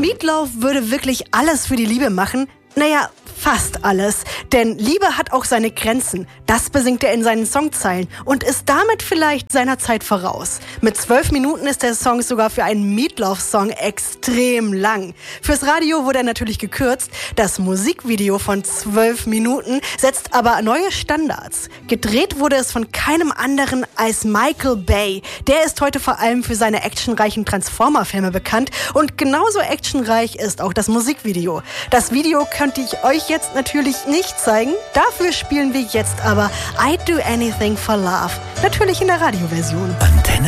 Meatloaf würde wirklich alles für die Liebe machen. Naja, fast alles. Denn Liebe hat auch seine Grenzen. Das besingt er in seinen Songzeilen und ist damit vielleicht seiner Zeit voraus. Mit 12 Minuten ist der Song sogar für einen Meatloaf-Song extrem lang. Fürs Radio wurde er natürlich gekürzt. Das Musikvideo von 12 Minuten setzt aber neue Standards. Gedreht wurde es von keinem anderen als Michael Bay. Der ist heute vor allem für seine actionreichen Transformer-Filme bekannt und genauso actionreich ist auch das Musikvideo. Das Video könnte ich euch jetzt natürlich nicht zeigen. Dafür spielen wir jetzt aber I Do Anything for Love. Natürlich in der Radioversion.